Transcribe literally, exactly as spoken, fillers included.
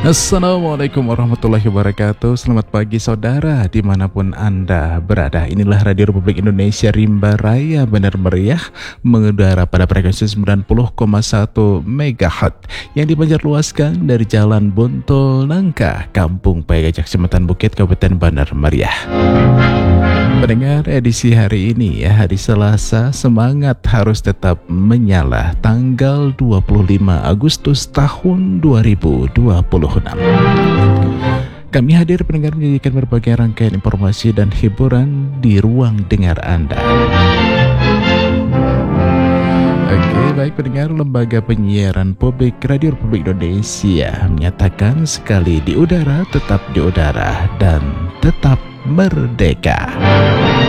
Assalamualaikum warahmatullahi wabarakatuh. Selamat pagi saudara dimanapun Anda berada. Inilah Radio Republik Indonesia Rimba Raya, benar meriah mengudara pada frekuensi sembilan puluh koma satu megahertz yang dipancarluaskan dari Jalan Bonto Nangka, Kampung Pagajak, Kecamatan Bukit, Kabupaten Bandar Meriah. Pendengar, edisi hari ini ya, hari Selasa, semangat harus tetap menyala, tanggal dua puluh lima Agustus tahun dua ribu dua puluh enam. Kami hadir pendengar menyajikan berbagai rangkaian informasi dan hiburan di ruang dengar Anda. Oke, baik pendengar, Lembaga Penyiaran Publik Radio Republik Indonesia menyatakan sekali di udara tetap di udara dan tetap merdeka.